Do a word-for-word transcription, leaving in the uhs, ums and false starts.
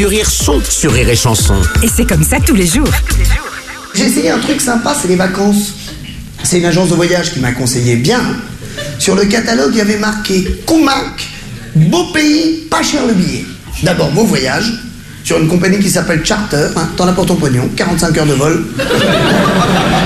Du rire sont sur Rire et Chanson. Et c'est comme ça tous les jours. J'ai essayé un truc sympa, c'est les vacances. C'est une agence de voyage qui m'a conseillé bien. Sur le catalogue, il y avait marqué Comac, beau pays, pas cher le billet. D'abord, beau voyage, sur une compagnie qui s'appelle Charter, hein, t'en as pour ton pognon, quarante-cinq heures de vol.